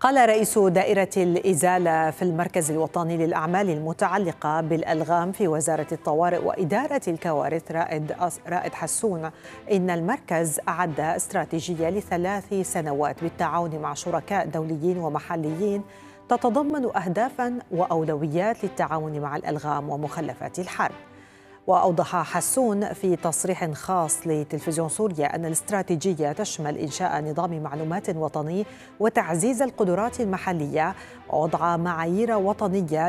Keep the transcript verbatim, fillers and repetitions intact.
قال رئيس دائرة الإزالة في المركز الوطني للأعمال المتعلقة بالألغام في وزارة الطوارئ وإدارة الكوارث رائد رائد حسون إن المركز أعد استراتيجية لثلاث سنوات بالتعاون مع شركاء دوليين ومحليين تتضمن أهدافاً وأولويات للتعاون مع الألغام ومخلفات الحرب. وأوضح حسون في تصريح خاص لتلفزيون سوريا أن الاستراتيجية تشمل إنشاء نظام معلومات وطني وتعزيز القدرات المحلية ووضع معايير وطنية